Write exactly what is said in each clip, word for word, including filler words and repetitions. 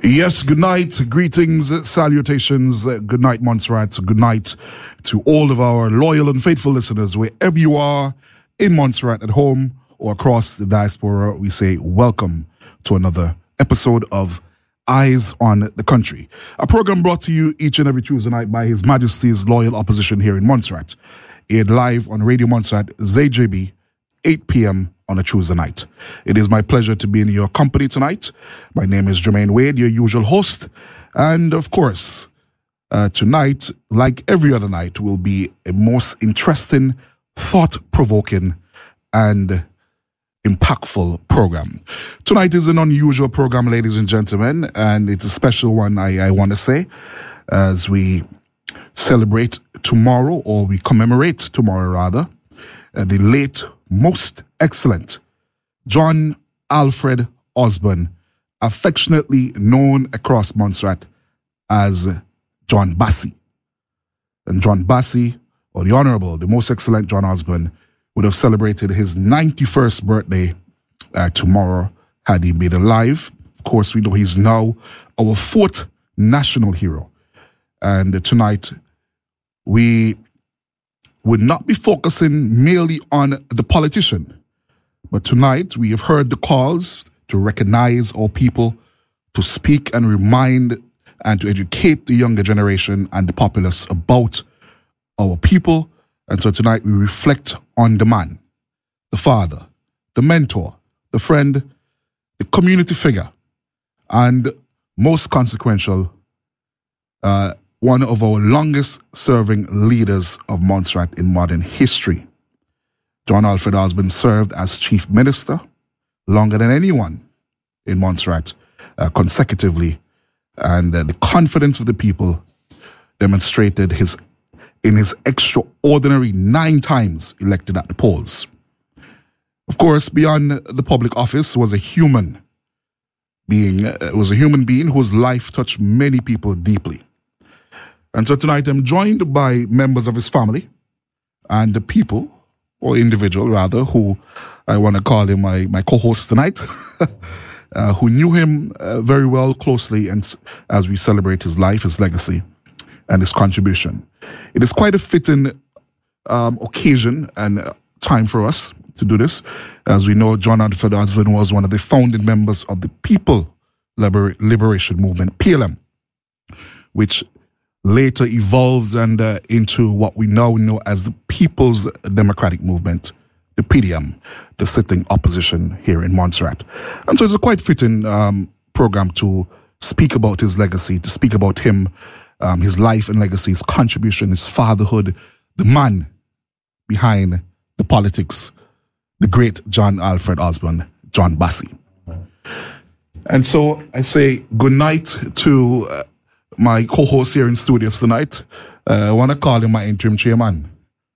Yes, good night, greetings, salutations, good night, Montserrat, good night to all of our loyal and faithful listeners, wherever you are in Montserrat, at home or across the diaspora. We say welcome to another episode of Eyes on the Country, a program brought to you each and every Tuesday night by His Majesty's Loyal Opposition here in Montserrat, aired live on Radio Montserrat, Z J B, eight p.m. on a Tuesday night. It is my pleasure to be in your company tonight. My name is Jermaine Wade, your usual host. And of course, uh, tonight, like every other night, will be a most interesting, thought-provoking, and impactful program. Tonight is an unusual program, ladies and gentlemen, and it's a special one, I, I want to say, as we celebrate tomorrow, or we commemorate tomorrow, rather, uh, the late most excellent John Alfred Osborne, affectionately known across Montserrat as John Bassey. And John Bassey, or the Honorable, the most excellent John Osborne, would have celebrated his ninety-first birthday uh, tomorrow had he been alive. Of course, we know he's now our fourth national hero. And tonight, we would not be focusing merely on the politician, but tonight we have heard the calls to recognize our people, to speak and remind and to educate the younger generation and the populace about our people. And so tonight we reflect on the man, the father, the mentor, the friend, the community figure, and most consequential, uh, one of our longest-serving leaders of Montserrat in modern history. John Alfred Osborne served as chief minister longer than anyone in Montserrat uh, consecutively, and uh, the confidence of the people demonstrated his in his extraordinary nine times elected at the polls. Of course, beyond the public office was a human being, uh, was a human being whose life touched many people deeply. And so tonight I'm joined by members of his family and the people, or individual rather, who I want to call him my, my co-host tonight, uh, who knew him uh, very well, closely, and as we celebrate his life, his legacy, and his contribution. It is quite a fitting um, occasion and uh, time for us to do this. As we know, John Alfred Osborne was one of the founding members of the People Liber- Liberation Movement, P L M, which later evolved and uh, into what we now know as the People's Democratic Movement, the P D M, the sitting opposition here in Montserrat. And so it's a quite fitting um, program to speak about his legacy, to speak about him, um, his life and legacy, his contribution, his fatherhood, the man behind the politics, the great John Alfred Osborne, John Bassey. And so I say good night to Uh, my co-host here in studios tonight. Uh, I want to call him my interim chairman.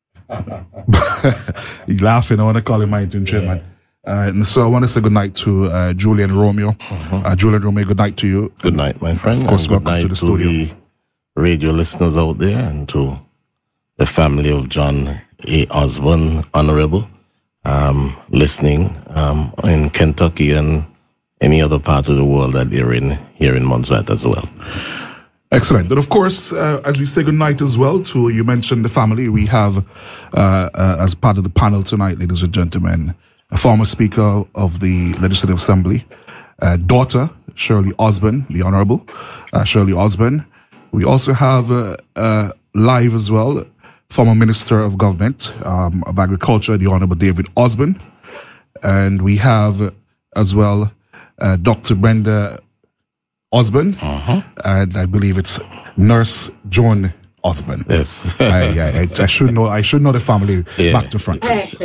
He's laughing. I want to call him my interim chairman. Uh, and so I want to say good night to uh, Julian Romeo. Uh-huh. Uh, Julian Romeo, good night to you. Good night, my friend. Of course, and welcome good night to the studio. To the radio listeners out there and to the family of John A. Osborne, Honorable, um, listening um, in Kentucky and any other part of the world that they're in here in Montserrat as well. Excellent. And of course, uh, as we say goodnight as well to, you mentioned the family, we have, uh, uh, as part of the panel tonight, ladies and gentlemen, a former Speaker of the Legislative Assembly, uh, daughter, Shirley Osborne, the Honorable uh, Shirley Osborne. We also have uh, uh, live as well, former Minister of Government um, of Agriculture, the Honorable David Osborne. And we have uh, as well uh, Doctor Brenda Osborne, uh-huh. and I believe it's Nurse Joan Osborne. Yes, I, I, I should know. I should know the family yeah. back to front.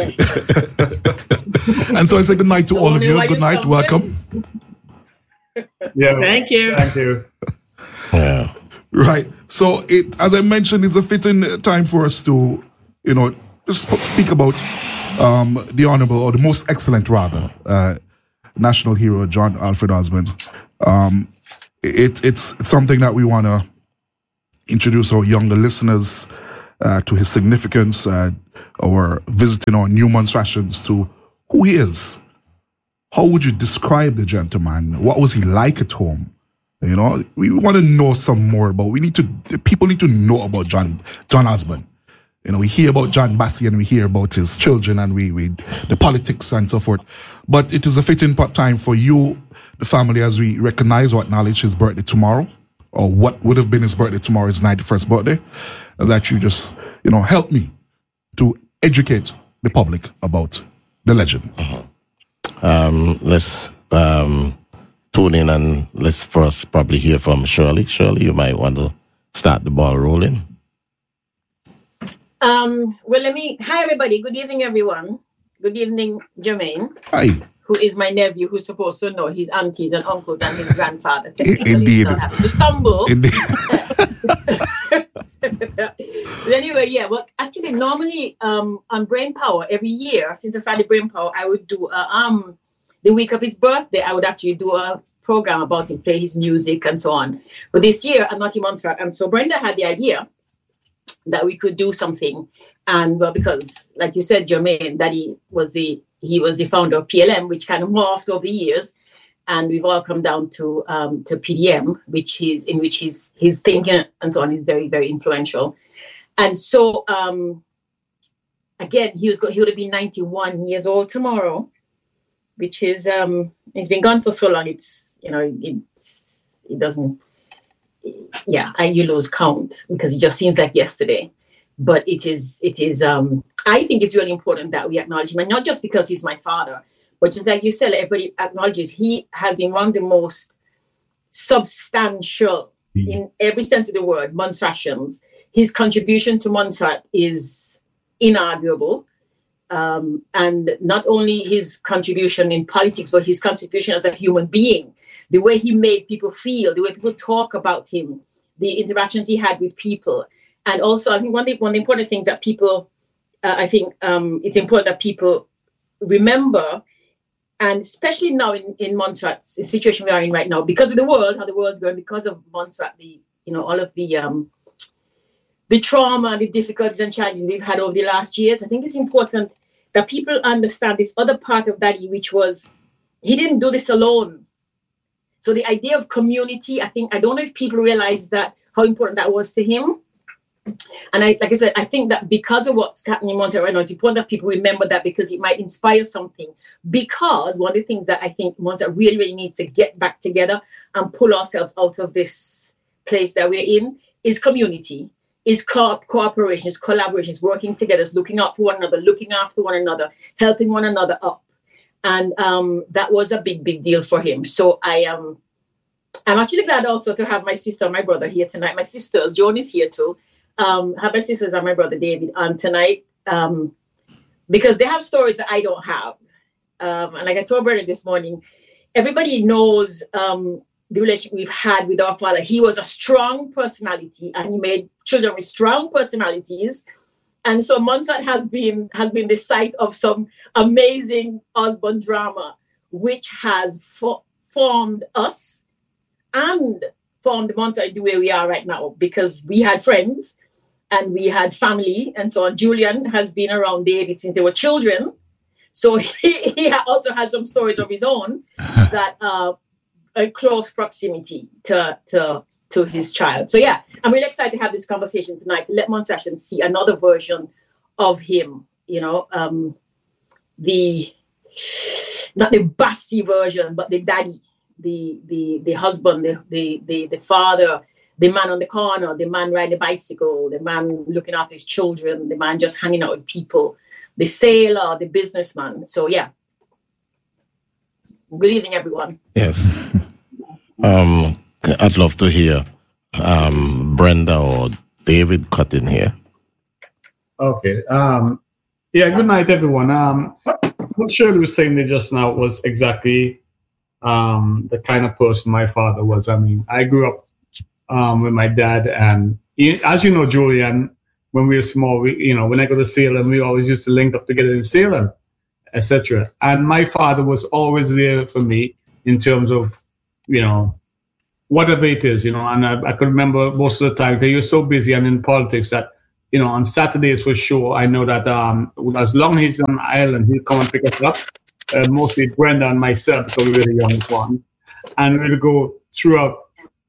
And so I say good night to all of you. Good night, welcome. Yeah, thank you. Thank you. Yeah. Right. So it, as I mentioned, it's a fitting time for us to, you know, just speak about um, the honorable, or the most excellent rather, uh, national hero John Alfred Osborne. Um, It, it's something that we want to introduce our younger listeners uh, to his significance, uh, or visiting our new Montserratians to who he is. How would you describe the gentleman? What was he like at home? You know, we want to know some more about. We need to. People need to know about John John Osborne. You know, we hear about John Bassey and we hear about his children and we read the politics and so forth. But it is a fitting time for you, the family, as we recognize or acknowledge his birthday tomorrow, or what would have been his birthday tomorrow, his ninety-first birthday, that you just, you know, help me to educate the public about the legend. Uh-huh. Um, let's um, tune in and let's first probably hear from Shirley. Shirley, you might want to start the ball rolling. Um, well, let me, hi everybody. Good evening, everyone. Good evening, Jermaine. Hi. Who is my nephew, who's supposed to know his aunties and uncles and his grandfather. Indeed. Not happy to stumble. Indeed. But anyway, yeah, well, actually, normally um, on Brain Power, every year, since I started Brain Power, I would do, uh, um, the week of his birthday, I would actually do a program about him, play his music and so on. But this year, I'm not in Montserrat. And so Brenda had the idea that we could do something. And well, because like you said, Jermaine, that he was the he was the founder of P L M, which kind of morphed over the years. And we've all come down to um, to P D M, which is in which his his thinking and so on is very, very influential. And so um, again, he was he would have been ninety-one years old tomorrow, which is um, he's been gone for so long. It's you know it it doesn't. Yeah, I you lose count because it just seems like yesterday. But it is, it is. Um, I think it's really important that we acknowledge him, and not just because he's my father, but just like you said, everybody acknowledges he has been one of the most substantial mm. in every sense of the word Montserratians. His contribution to Montserrat is inarguable, um, and not only his contribution in politics, but his contribution as a human being. The way he made people feel, the way people talk about him, the interactions he had with people. And also, I think one of the, one of the important things that people, uh, I think um, it's important that people remember, and especially now in, in Montserrat, the situation we are in right now, because of the world, how the world's going, because of Montserrat, the, you know, all of the um, the trauma, the difficulties and challenges we've had over the last years, I think it's important that people understand this other part of Daddy, which was, he didn't do this alone. So the idea of community, I think, I don't know if people realize that, how important that was to him. And I, like I said, I think that because of what's happening in Montserrat right now, it's important that people remember that because it might inspire something. Because one of the things that I think Montserrat really, really needs to get back together and pull ourselves out of this place that we're in is community, is co- cooperation, is collaboration, is working together, is looking out for one another, looking after one another, helping one another up. And um, that was a big, big deal for him. So I am, um, I'm actually glad also to have my sister and my brother here tonight. My sisters, Joan is here too. Um, have my sisters and my brother David on tonight um, because they have stories that I don't have. Um, and like I told Brendan this morning, everybody knows um, the relationship we've had with our father. He was a strong personality and he made children with strong personalities. And so Montserrat has been has been the site of some amazing Osborne drama, which has fo- formed us and formed Montserrat the way we are right now, because we had friends and we had family and so on. Julian has been around David since they were children. So he, he also has some stories of his own that are a close proximity to, to, to his child. So yeah, I'm really excited to have this conversation tonight to let Montserratians see another version of him, you know, um, the, not the Bassey version, but the daddy, the the the husband, the, the, the, the father, the man on the corner, the man riding a bicycle, the man looking after his children, the man just hanging out with people, the sailor, the businessman. So yeah. Good evening, everyone. Yes. Um, I'd love to hear um, Brenda or David cut in here. Okay. Um, yeah, good night, everyone. Um, what Shirley was saying there just now was exactly um, the kind of person my father was. I mean, I grew up um, with my dad, and he, as you know, Julian, when we were small, we, you know, when I go to Salem, we always used to link up together in Salem, et cetera. And my father was always there for me in terms of, you know, whatever it is, you know. And I, I could remember most of the time because he was so busy and in politics that, you know, on Saturdays for sure, I know that um, as long as he's on Ireland, he'll come and pick us up. Uh, mostly Brenda and myself, because we were the young one, and we'll go throughout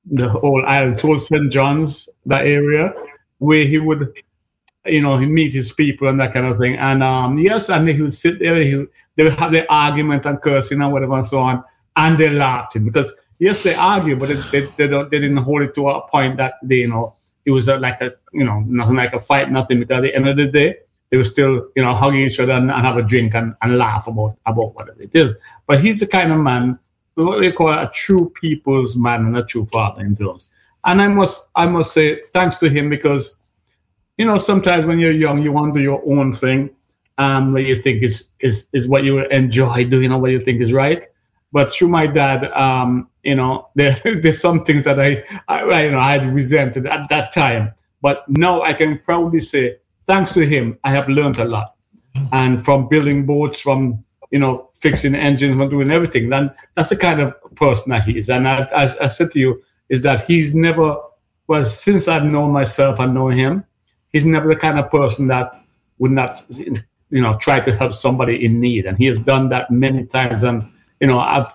the whole island, towards Saint John's, that area, where he would, you know, he meet his people and that kind of thing. And um, yes, and he would sit there, he would, they would have their argument and cursing and whatever and so on, and they laughed him because yes, they argue, but they they, they don't they didn't hold it to a point that they, you know, it was a, like a, you know, nothing like a fight, nothing. Because at the end of the day, they were still, you know, hugging each other and, and have a drink and, and laugh about about whatever it is. But he's the kind of man, what we call a true people's man and a true father in those. And I must I must say thanks to him because, you know, sometimes when you're young, you want to do your own thing, um, what you think is is is what you enjoy doing or what you think is right. But through my dad, um, you know, there, there's some things that I, I, you know, I had resented at that time. But now I can proudly say, thanks to him, I have learned a lot. And from building boats, from, you know, fixing engines, from doing everything. And that's the kind of person that he is. And I, as I said to you, is that he's never, well, since I've known myself and known him, he's never the kind of person that would not, you know, try to help somebody in need. And he has done that many times. And, you know, I've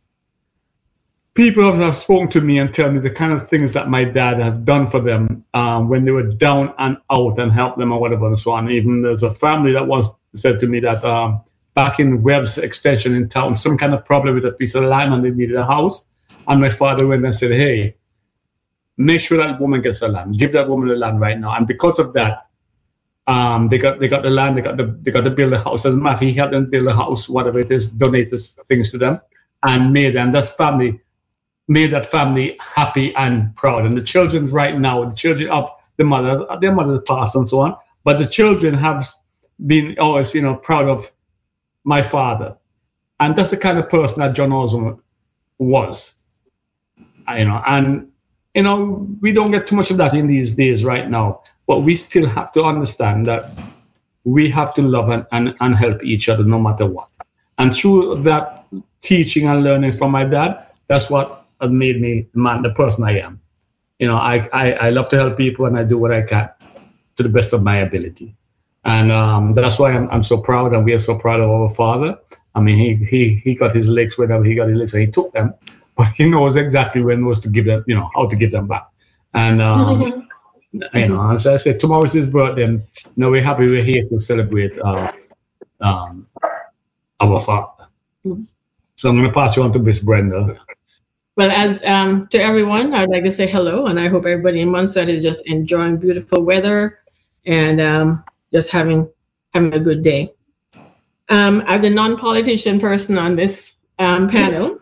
people have spoken to me and tell me the kind of things that my dad had done for them um, when they were down and out and helped them or whatever and so on. Even there's a family that once said to me that um, back in Webb's extension in town, some kind of problem with a piece of land and they needed a house. And my father went and said, hey, make sure that woman gets the land. Give that woman the land right now. And because of that, um, they got they got the land, they got the they got to build a house. As a matter of fact, he helped them build a house, whatever it is, donated things to them, and made them that family made that family happy and proud. And the children right now, the children of the mother, their mother's passed and so on, but the children have been always, you know, proud of my father. And that's the kind of person that John Osborne was. You know, and you know, we don't get too much of that in these days right now, but we still have to understand that we have to love and, and, and help each other no matter what. And through that teaching and learning from my dad, that's what has made me the man, the person I am. You know, I, I, I love to help people and I do what I can to the best of my ability. And um, that's why I'm, I'm so proud, and we are so proud of our father. I mean, he he he got his licks whenever he got his licks, and he took them. But he knows exactly when was to give them, you know, how to give them back. And, um, you know, as I said, tomorrow is his birthday, and you know, we're happy we're here to celebrate uh, um, our father. Mm-hmm. So I'm going to pass you on to Miss Brenda. Well, as um, to everyone, I'd like to say hello, and I hope everybody in Montserrat is just enjoying beautiful weather and um, just having having a good day. Um, as a non-politician person on this um, panel,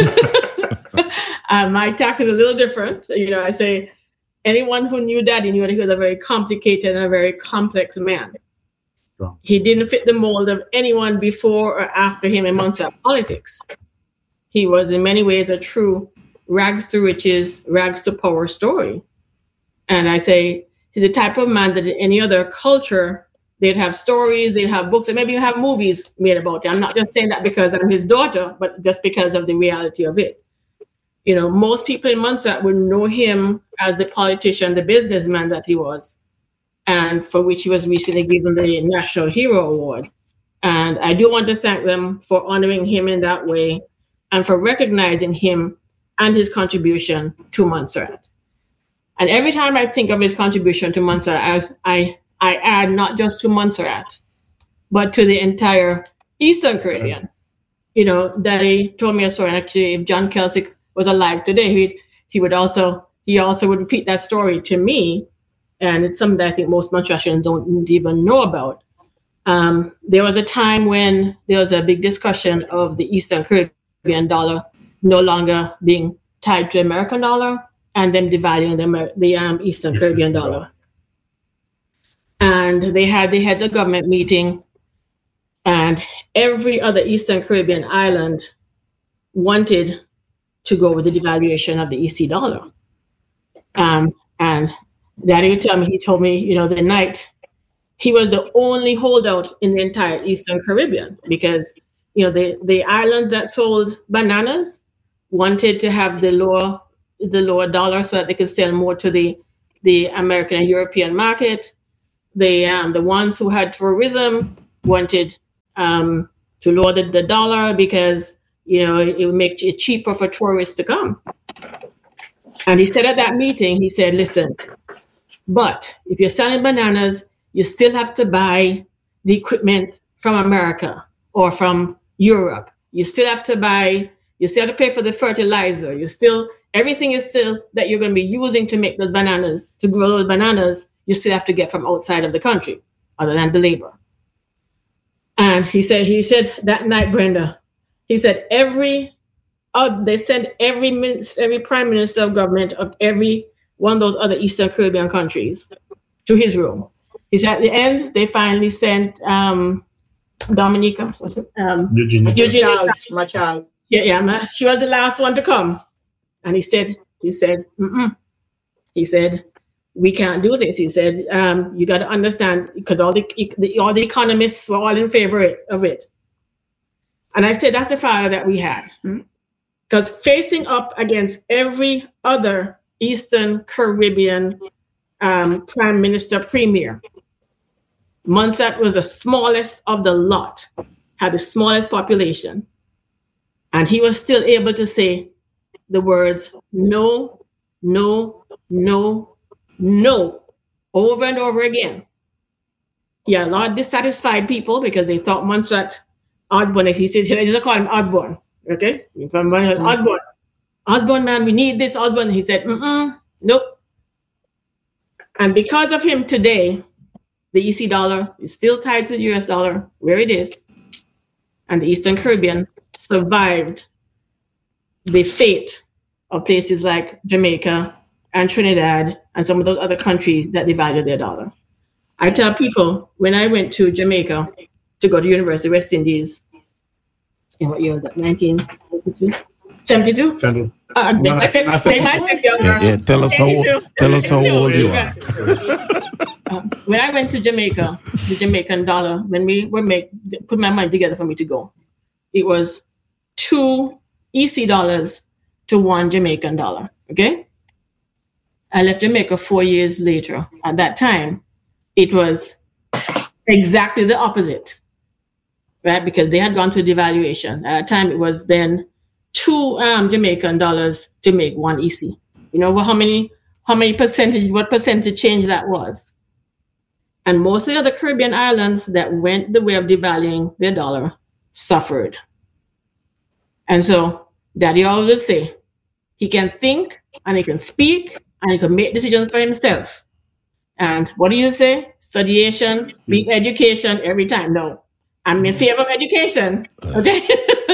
uh, my tact is a little different. You know, I say anyone who knew Daddy knew that he was a very complicated and a very complex man. Wow. He didn't fit the mold of anyone before or after him in Montserrat politics. He was in many ways a true rags to riches, rags to power story. And I say he's the type of man that in any other culture, they'd have stories, they'd have books, and maybe you have movies made about it. I'm not just saying that because I'm his daughter, but just because of the reality of it. You know, most people in Montserrat would know him as the politician, the businessman that he was, and for which he was recently given the National Hero Award. And I do want to thank them for honoring him in that way and for recognizing him and his contribution to Montserrat. And every time I think of his contribution to Montserrat, I, I, I add not just to Montserrat, but to the entire Eastern Caribbean. You know, Daddy told me a story, and actually, if John Kelsick was alive today, he he would also he also would repeat that story to me, and it's something that I think most Montrealers don't even know about. Um, there was a time when there was a big discussion of the Eastern Caribbean dollar no longer being tied to American dollar and them dividing the, the um, Eastern Caribbean dollar. And they had the heads of government meeting, and every other Eastern Caribbean island wanted to go with the devaluation of the E C dollar. Um, and Daddy would tell me, he told me, you know, the night he was the only holdout in the entire Eastern Caribbean because, you know, the, the islands that sold bananas wanted to have the lower the lower dollar so that they could sell more to the, the American and European market. The um, the ones who had tourism wanted um, to lower the, the dollar because, you know, it would make it cheaper for tourists to come. And he said at that meeting, he said, listen, but if you're selling bananas, you still have to buy the equipment from America or from Europe. You still have to buy, you still have to pay for the fertilizer. You still, everything is still that you're going to be using to make those bananas, to grow those bananas, you still have to get from outside of the country, other than the labor. And he said, he said that night, Brenda, he said every, uh, they sent every minister, every prime minister of government of every one of those other Eastern Caribbean countries to his room. He said at the end, they finally sent um, Dominica, was it? Um, Eugenia. Eugenia. My child. Yeah, yeah, ma, she was the last one to come. And he said, he said, mm-mm. He said, we can't do this. He said, um, you got to understand, because all the, the all the economists were all in favor of it. And I said, that's the father that we had. Because facing up against every other Eastern Caribbean um, prime minister premier, Montserrat was the smallest of the lot, had the smallest population. And he was still able to say the words, no, no, no, no, over and over again. He had a lot of dissatisfied people because they thought Montserrat Osborne, if he said, I just call him Osborne, okay? From Osborne. Osborne, man, we need this Osborne. He said, mm-mm, nope. And because of him today, the E C dollar is still tied to the U S dollar, where it is. And the Eastern Caribbean survived the fate of places like Jamaica and Trinidad and some of those other countries that devalued their dollar. I tell people, when I went to Jamaica to go to University of West Indies, in what year was that, nineteen seventy-two? seventy-two? seventy-two. Uh, they might say- they might say younger. Yeah, yeah, tell us how tell us how old you are. Um, when I went to Jamaica, the Jamaican dollar, when we were make put my money together for me to go, it was two E C dollars to one Jamaican dollar. Okay, I left Jamaica four years later. At that time, it was exactly the opposite, right? Because they had gone to devaluation. At that time, it was then two um, Jamaican dollars to make one E C. You know how many how many percentage, what percentage change that was? And most of the other Caribbean islands that went the way of devaluing their dollar suffered. And so Daddy always say, he can think and he can speak and he can make decisions for himself. And what do you say? Studiation, beat education every time. No, I'm in favor of education. Okay.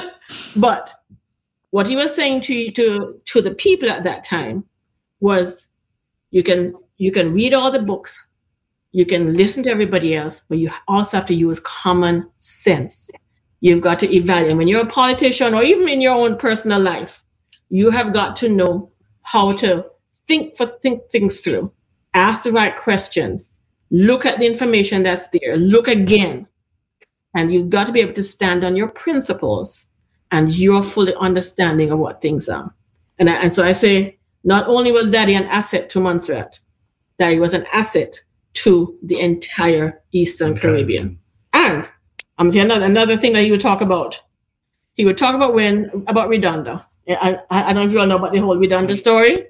But what he was saying to, to, to the people at that time was, you can, you can read all the books, you can listen to everybody else, but you also have to use common sense. You've got to evaluate. When you're a politician or even in your own personal life, you have got to know how to think for think things through, ask the right questions, look at the information that's there, look again. And you've got to be able to stand on your principles and your full understanding of what things are. And, I, and so I say, not only was Daddy an asset to Montserrat, Daddy was an asset to the entire Eastern okay. Caribbean. And I'm telling you another, another thing that he would talk about. He would talk about when about Redonda. I, I, I don't know if you all know about the whole Redonda story.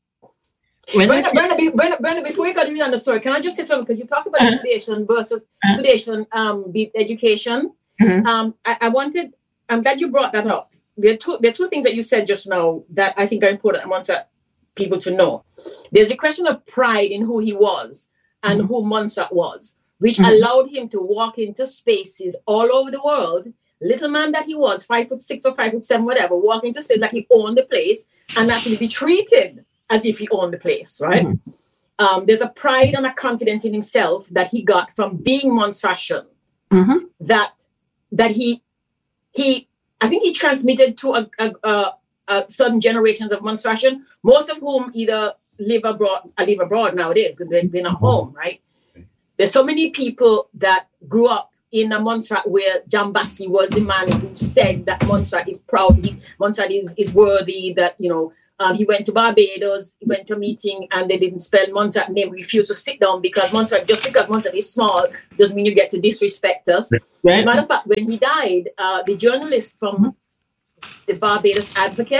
When Brenda, Brenda, be, Brenda, Brenda, before you go to Redonda story, can I just say something? Because you talk about uh-huh. sedation versus uh-huh. sedation, um, beat education. Uh-huh. Um, I, I wanted. I'm glad you brought that up. There are two. There are two things that you said just now that I think are important. I want people to know. There's a question of pride in who he was and mm-hmm. who Montserrat was, which mm-hmm. allowed him to walk into spaces all over the world. Little man that he was, five foot six or five foot seven, whatever, walk into space like he owned the place and actually be treated as if he owned the place, right? Mm-hmm. Um, there's a pride and a confidence in himself that he got from being Montserratian. Mm-hmm. That that he he I think he transmitted to a, a, a, a certain generations of Montserratian, most of whom either live abroad, uh, live abroad nowadays because they're, they're not home, right? There's so many people that grew up in a Montserrat where John Bassi was the man who said that Montserrat is proud, he, Montserrat is, is worthy, that, you know, um, he went to Barbados, he went to a meeting and they didn't spell Montserrat's name, refused to sit down because Montserrat, just because Montserrat is small, doesn't mean you get to disrespect us. Right. As a matter of fact, when he died, uh, the journalist from the Barbados Advocate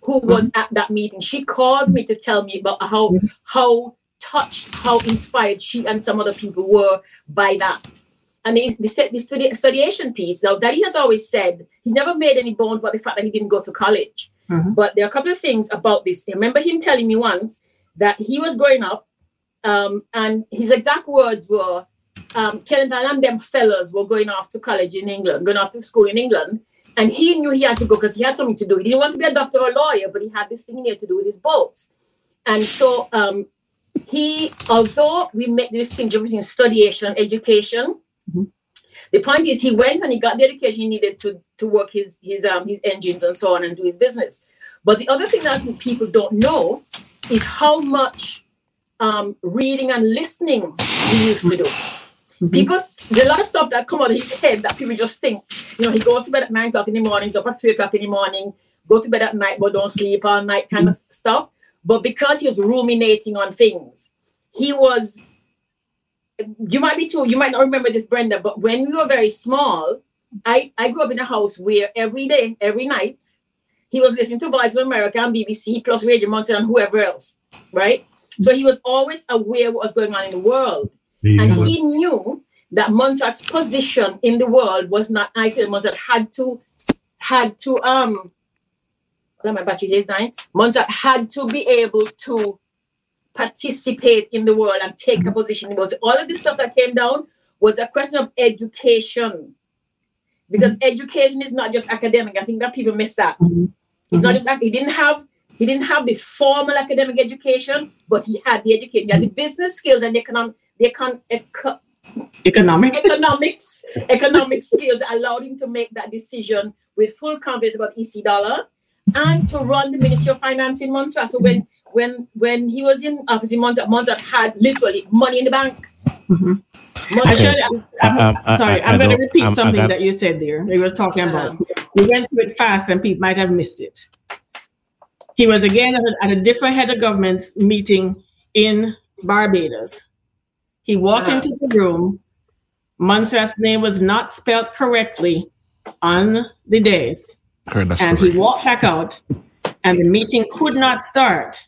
who was mm-hmm. at that meeting. She called me to tell me about how mm-hmm. how touched, how inspired she and some other people were by that. And they, they said this studi- studiation piece. Now, Daddy has always said he's never made any bones about the fact that he didn't go to college. Mm-hmm. But there are a couple of things about this. I remember him telling me once that he was growing up, um, and his exact words were, um, Kenneth and them fellas were going off to college in England, going off to school in England. And he knew he had to go because he had something to do. He didn't want to be a doctor or a lawyer, but he had this thing he had to do with his boats. And so um, he, although we make the distinction between studiation and education, mm-hmm. the point is he went and he got the education he needed to, to work his his um his engines and so on and do his business. But the other thing that people don't know is how much um, reading and listening he used to do. Mm-hmm. People, there's a lot of stuff that come out of his head that people just think, you know, he goes to bed at nine o'clock in the morning, he's up at three o'clock in the morning, go to bed at night, but don't sleep all night kind mm-hmm. of stuff. But because he was ruminating on things, he was, you might be too, you might not remember this, Brenda, but when we were very small, I, I grew up in a house where every day, every night, he was listening to Voice of America and B B C plus Radio Mountain and whoever else, right? So he was always aware of what was going on in the world. Yeah. And he knew that Montserrat's position in the world was not isolated. Montserrat had to, had to, um, well, my battery is dying. Montserrat had to be able to participate in the world and take a position in the world. So all of this stuff that came down was a question of education. Because mm-hmm. education is not just academic. I think that people miss that. Mm-hmm. It's not just he didn't have he didn't have the formal academic education, but he had the education. He had the business skills and the economic the econ, eco, economic economics economic skills that allowed him to make that decision with full confidence about E C dollar and to run the Ministry of Finance in Montserrat. So when when when he was in office in Montserrat, Montserrat had literally money in the bank. Mm-hmm. I should, I'm, I'm, I'm sorry, I'm going to repeat I'm, something that you said there. He was talking about. We went through it fast and people might have missed it. He was again at a, at a different head of government meeting in Barbados. He walked uh-huh. into the room. Montserrat's name was not spelled correctly on the days. And story. He walked back out and the meeting could not start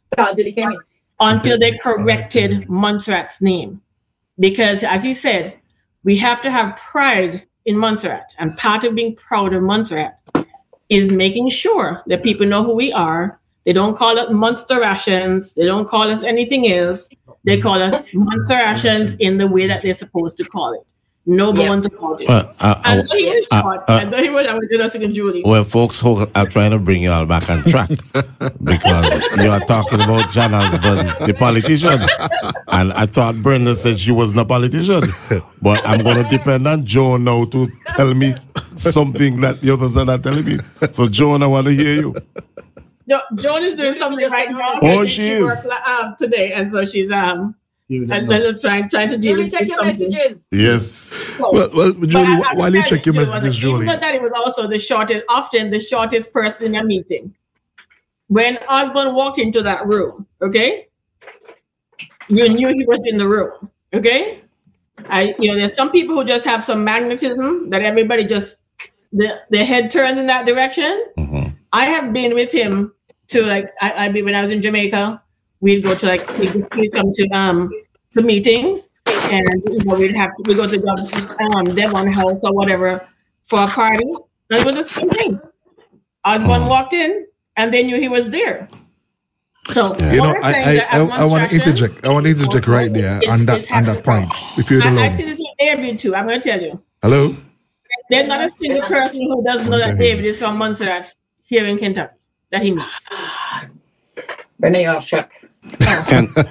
until they corrected Montserrat's name. Because, as he said, we have to have pride in Montserrat. And part of being proud of Montserrat is making sure that people know who we are. They don't call it Monsterrations. They don't call us anything else. They call us Monsterrations in the way that they're supposed to call it. No yeah. bones about it. Well, uh, I know he was short. I know he was, I was just with Julie. Well, folks, who are trying to bring you all back on track because you are talking about John Osborne, the politician. And I thought Brenda said she wasn't a politician. But I'm going to depend on Joan now to tell me something that the others are not telling me. So, Joan, I want to hear you. No, Joan is doing something right now. Oh, she, she is. Worked, um, today, and so she's... um. And then trying, trying to deal Julie, check your something. Messages. Yes. So, well, well, Julie, I, while you check your messages, Julie. Even that, it was also the shortest, often the shortest person in a meeting. When Osborne walked into that room, okay, you knew he was in the room, okay. I, you know, there's some people who just have some magnetism that everybody just the their head turns in that direction. Mm-hmm. I have been with him to like I, I mean when I was in Jamaica. We'd go to like we'd, we'd come to um to meetings and you know, we'd have we go to um Devon House or whatever for a party. And it was the same thing. Osborne walked in and they knew he was there. So yeah. you know, I I, I, I want to interject. I want to interject right there is, on that on that point. If you're alone, I see this with David too. I'm going to tell you. Hello. There's not a single person who doesn't know that David is from Montserrat here in Kentucky that he meets. Renee off track. Oh. And, I'm,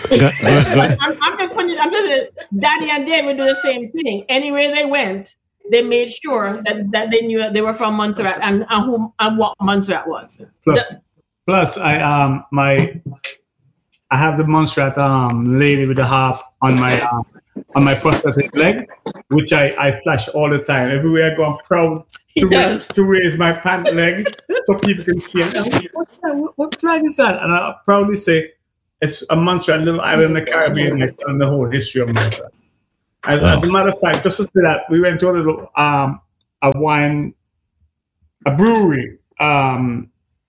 I'm just putting, I'm just, Daddy and David do the same thing. Anywhere they went, they made sure that, that they knew that they were from Montserrat and, and who and what Montserrat was. Plus, the, plus, I um my I have the Montserrat um lady with the harp on my um, on my prosthetic leg, which I, I flash all the time. Everywhere I go, I'm proud to, raise, to raise my pant leg so people can see it. Like, what, what, what flag is that? And I proudly say. It's a Montserrat, little island in the Caribbean, like telling the whole history of Montserrat. As, wow. as a matter of fact, just to say that, we went to a little um, a wine, a brewery um,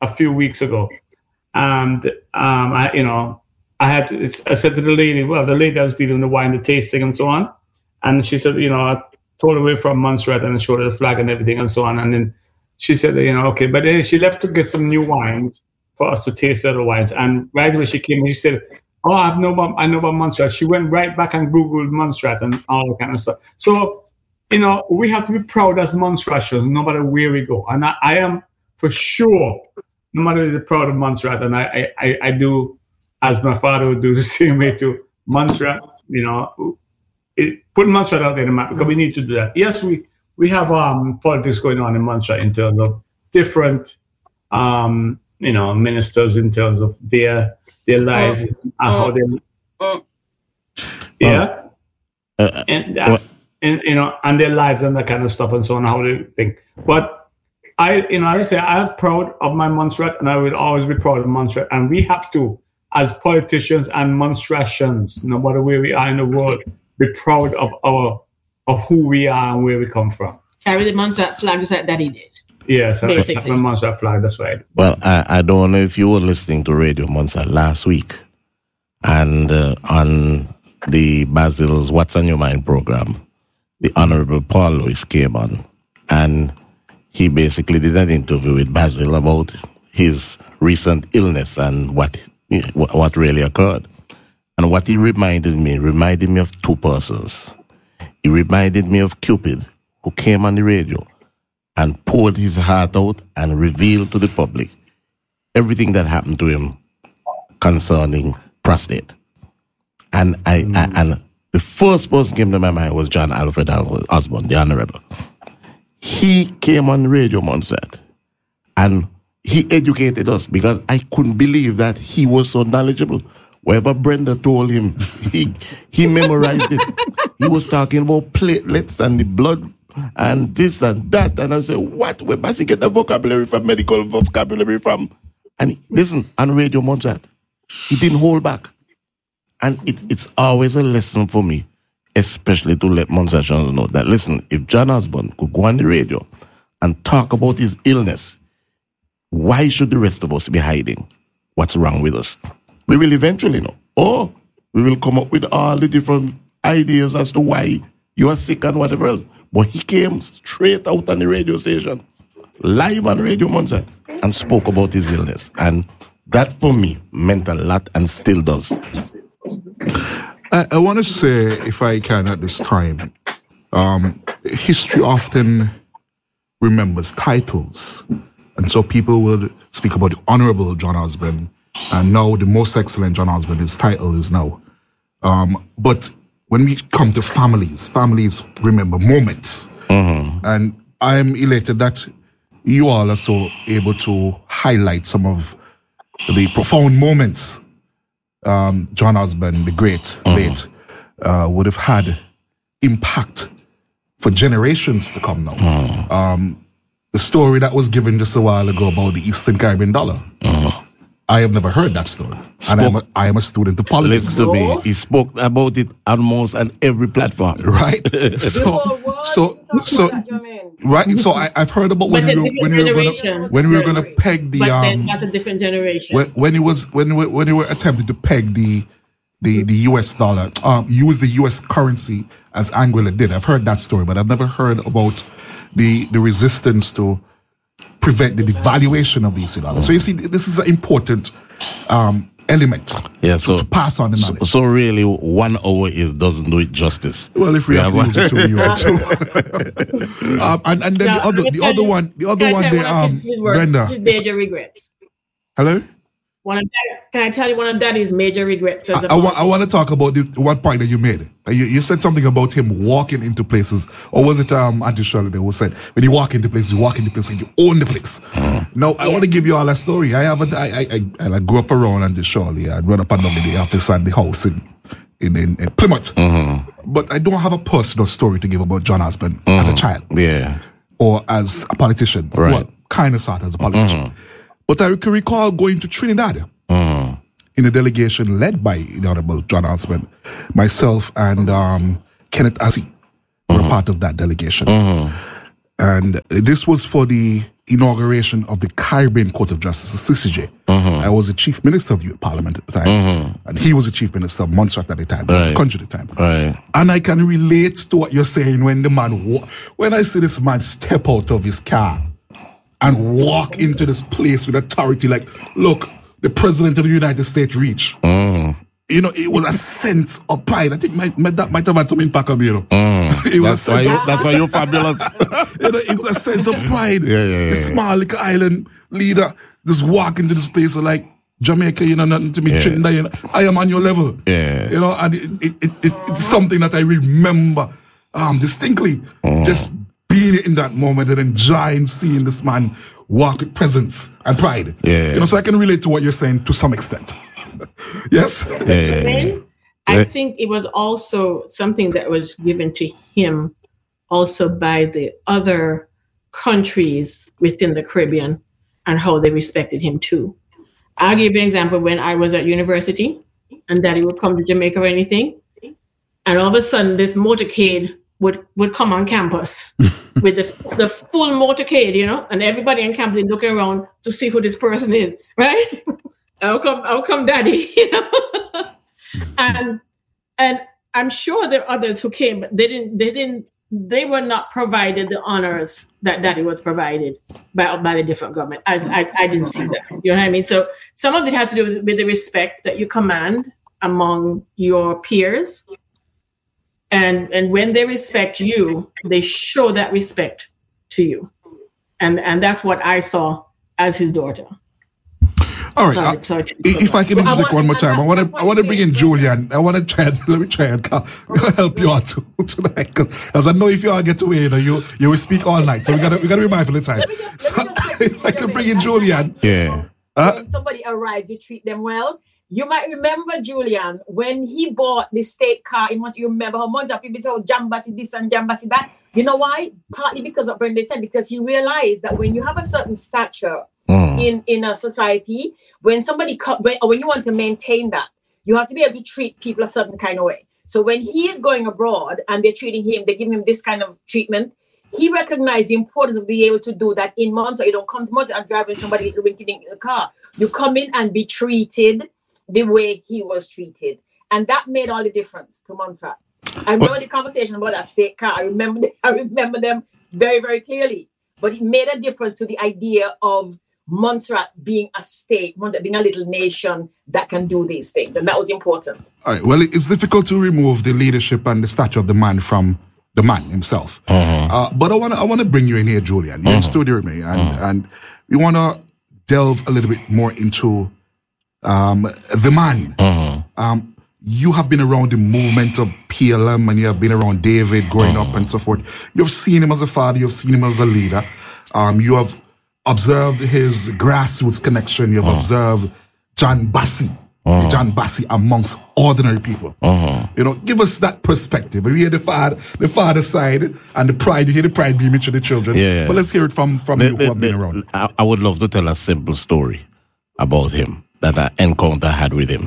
a few weeks ago, and um, I, you know, I had to, I said to the lady, well, the lady I was dealing with the wine, the tasting, and so on, and she said, you know, I told her away from Montserrat and I showed her the flag and everything and so on, and then she said, you know, okay, but then she left to get some new wines for us to taste the other wines, and right away she came and she said, oh, I know about, I know about Montserrat. She went right back and Googled Montserrat and all that kind of stuff. So, you know, we have to be proud as Montserratians, no matter where we go. And I, I am for sure, no matter if proud of Montserrat, and I, I, I do, as my father would do the same way to Montserrat, you know, it, put Montserrat out there in the map because we need to do that. Yes, we, we have um, politics going on in Montserrat in terms of different, um, you know, ministers in terms of their their lives mm. and how they, mm. yeah, uh, and, uh, and you know, and their lives and that kind of stuff and so on, how they think. But I, you know, I say I'm proud of my Montserrat, and I will always be proud of Montserrat. And we have to, as politicians and Montserratians, no matter where we are in the world, be proud of our of who we are and where we come from. Carry the Montserrat flag just like Daddy did. Yes, basically. The Montserrat flag, that's right. Well, I, I don't know if you were listening to Radio Montserrat last week, and uh, on the Basil's What's on Your Mind program, the Honorable Paul Lewis came on, and he basically did an interview with Basil about his recent illness and what what really occurred. And what he reminded me, reminded me of two persons. He reminded me of Cupid, who came on the radio and poured his heart out and revealed to the public everything that happened to him concerning prostate. And I, mm. I and the first person came to my mind was John Alfred Osborne, the Honorable. He came on Radio Montserrat and he educated us because I couldn't believe that he was so knowledgeable. Whatever Brenda told him, he he memorized it. He was talking about platelets and the blood and this and that. And I said, what? Where does he get the vocabulary from, medical vocabulary from? And he, listen, on Radio Montserrat, he didn't hold back. And it, it's always a lesson for me, especially to let Montserratians know that, listen, if John Osborne could go on the radio and talk about his illness, why should the rest of us be hiding what's wrong with us? We will eventually know. Or we will come up with all the different ideas as to why you are sick and whatever else. But he came straight out on the radio station, live on Radio Montserrat, and spoke about his illness. And that for me meant a lot and still does. I, I want to say, if I can at this time, um, history often remembers titles. And so people will speak about the Honorable John Osborne, and now the Most Excellent John Osborne, his title is now. Um, but when we come to families, families remember moments. Mm-hmm. And I am elated that you all are so able to highlight some of the profound moments um, John Osborne, the great, mm-hmm. late, uh, would have had impact for generations to come now. Mm-hmm. Um, the story that was given just a while ago about the Eastern Caribbean dollar. Mm-hmm. I have never heard that story. Spoke, and I am, a, I am a student of politics. Listen to me. He spoke about it almost on every platform. Right? so, so, so, right? So I, I've heard about when we, were, when we were gonna, when we were going to peg the, but um, then that's a different generation. When, when it was, when we, when we were attempting to peg the, the, the U S dollar, um, use the U S currency as Anguilla did. I've heard that story, but I've never heard about the, the resistance to prevent the devaluation of the U S dollar. So you see, this is an important um, element yeah, so, to, to pass on the knowledge. So, so really, one hour is doesn't do it justice. Well, if we, we have, have to use it to, use it to. um, and, and then now, the other, the other you, one, the other one there, um, Brenda. His major regrets. Hello. One of, can I tell you one of Daddy's major regrets? As I, I, want, I want to talk about the one point that you made. You, you said something about him walking into places, or was it um, Auntie Shirley who said, when you walk into places, you walk into places and you own the place. Mm. Now, I yeah. want to give you all a story. I haven't, I, I, I, I grew up around Auntie Shirley. I'd run up and down in the office and the house in, in, in, in Plymouth. Mm-hmm. But I don't have a personal story to give about John Osborne mm-hmm. as a child. Yeah. Or as a politician. Right. Well, kind of sort as a politician. Mm-hmm. But I can recall going to Trinidad. Mm. In a delegation led by the Honorable John Osborne, myself and um, Kenneth Azzi were mm-hmm. part of that delegation. Mm-hmm. And this was for the inauguration of the Caribbean Court of Justice, the C C J. Mm-hmm. I was the chief minister of the youth parliament at the time, Mm-hmm. and he was the chief minister of Montserrat at the time, Right. the country at the time. Right. And I can relate to what you're saying when the man, wa- when I see this man step out of his car and walk into this place with authority, like, look, the president of the United States reach. Mm. You know, it was a sense of pride. I think my, my, that might have had some impact on me, you know. Mm. It was That's why you, that's why you're fabulous. you know, it was a sense of pride. Yeah, yeah, yeah, The small little island leader just walk into this place like Jamaica, you know, nothing to me, Yeah. Trinidad, you know, I am on your level. Yeah. You know, and it, it, it, it, it's something that I remember um, distinctly. Mm. Just being in that moment and enjoying seeing this man walk with presence and pride. Yeah. You know, so I can relate to what you're saying to some extent. Yes? Yeah, yeah, yeah. Then I think it was also something that was given to him also by the other countries within the Caribbean and how they respected him too. I'll give you an example. When I was at university and Daddy would come to Jamaica or anything, and all of a sudden this motorcade would, would come on campus with the, the full motorcade, you know, and everybody on campus looking around to see who this person is, right? I'll come, I'll come, Daddy, you know. and and I'm sure there are others who came, but they didn't, they didn't, they were not provided the honors that Daddy was provided by by the different government. As I, I didn't see that. You know what I mean? So some of it has to do with, with the respect that you command among your peers. And and when they respect you, they show that respect to you. And and that's what I saw as his daughter. All right. Sorry, uh, sorry. if I can I interject want- one more time, I want to I I want to bring in want- Julian. I want to try and let me try and ca- help you out tonight, because I know if you all get away, you know, you you will speak all night. So we gotta we gotta be mindful of time. Let me just- So let me just- if I can bring in Julian, Yeah. uh, When somebody arrives, you treat them well. You might remember Julian when he bought the state car. You must you remember how much people say, "Oh, Jambasi this and Jambasi that." You know why? Partly because of Brenda said, because he realized that when you have a certain stature Mm. in in a society, when somebody co- when, or when you want to maintain that, you have to be able to treat people a certain kind of way. So when he is going abroad and they're treating him, they give him this kind of treatment. He recognized the importance of being able to do that in Montserrat. You don't come to Montserrat and driving somebody in the car. You come in and be treated the way he was treated. And that made all the difference to Montserrat. I remember the conversation about that state car. I remember the, I remember them very, very clearly. But it made a difference to the idea of Montserrat being a state, Montserrat being a little nation that can do these things. And that was important. all right. Well, it's difficult to remove the leadership and the stature of the man from the man himself. Uh-huh. Uh, but I want to I want to bring you in here, Julian. You're in studio with me, and and we want to delve a little bit more into um, the man. Uh-huh. Um, you have been around the movement of P L M, and you have been around David growing up and so forth. You've seen him as a father. You've seen him as a leader. Um, you have observed his grassroots connection. You've observed John Bassi, John Bassi amongst ordinary people. You know, give us that perspective. We hear the father, the father side, and the pride. You hear the pride beaming to the children. Yeah. But let's hear it from from The- you the- who have been the- around. I, I would love to tell a simple story about him that I encounter I had with him.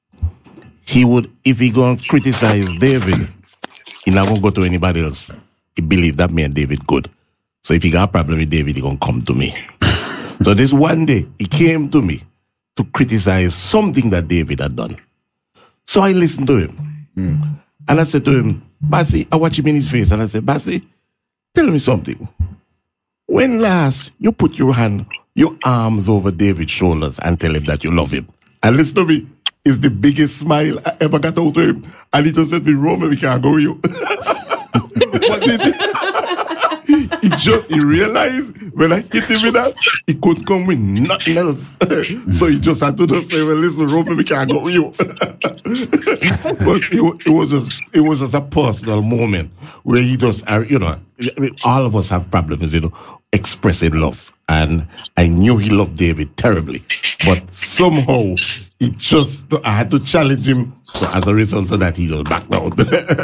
He would, if he go and criticize David, he not gonna go to anybody else. He believed that me and David good. So if he got a problem with David, he gonna come to me. So this one day, he came to me to criticize something that David had done. So I listened to him. And I said to him, Bassi, I watch him in his face, and I said, Bassi, tell me something. When last you put your hand, your arms over David's shoulders and tell him that you love him? And listen to me, it's the biggest smile I ever got out of him. And he just said to me, Roman, we can't go with you. But he, he just he realized when I hit him with that, he could come with nothing else. So he just had to just say, well, listen, Roman, we can't go with you. But it, wa- it was just it was just a personal moment where he just, uh, you know, I mean, all of us have problems, you know, expressing love. And I knew he loved David terribly. But somehow, he just, I had to challenge him. So as a result of that, he just backed out.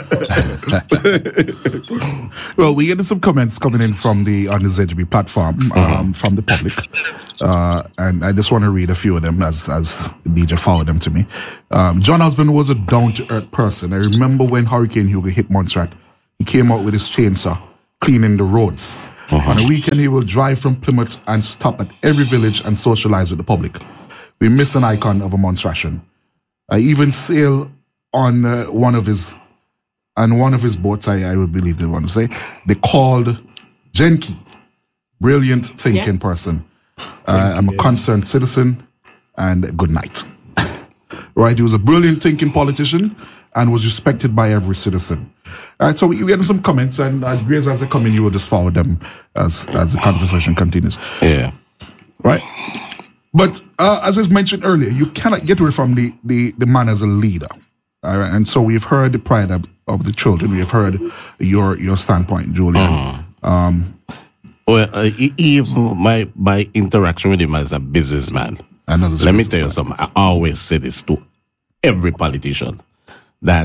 Well, we getting some comments coming in from the on the Z G B platform, um, from the public, uh, and I just want to read a few of them as as D J forwarded them to me. Um, John Osborne was a down to earth person. I remember when Hurricane Hugo hit Montserrat, he came out with his chainsaw cleaning the roads. Uh-huh. On a weekend, he will drive from Plymouth and stop at every village and socialize with the public. We miss an icon of a Montserratian. I even sail on uh, one of his, on one of his boats, I, I would believe they want to say, they called Genki, brilliant thinking yeah. person. Uh, I'm a concerned citizen, and good night. Right, he was a brilliant thinking politician and was respected by every citizen. All right, so we, we had some comments, and uh, Grace, as they come in, you will just forward them as as the conversation continues. Yeah. Right. But uh, as I mentioned earlier, you cannot get away from the, the, the man as a leader. All right, and so we've heard the pride of, of the children. We have heard your your standpoint, Julian. Mm. Um, well, uh, even my, my interaction with him as a businessman, let me tell you something. I always say this to every politician, that